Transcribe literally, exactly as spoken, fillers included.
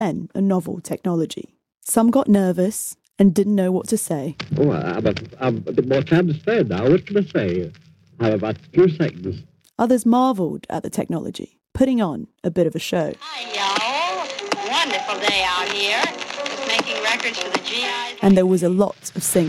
and a novel technology. Some got nervous and didn't know what to say. Oh, I'm a, I'm a bit more time to spare now. What can I say? I have about a few seconds. Others marvelled at the technology, putting on a bit of a show. Hi, y'all. Wonderful day out here. Just making records for the G Is. And there was a lot of singing.